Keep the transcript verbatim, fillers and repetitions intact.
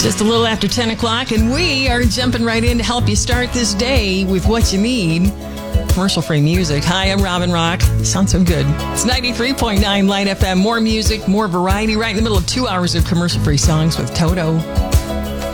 Just a little after ten o'clock, and we are jumping right in to help you start this day with what you need. Commercial-free music. Hi, I'm Robin Rock. Sounds so good. It's ninety-three point nine Light F M. More music, more variety, right in the middle of two hours of commercial-free songs with Toto.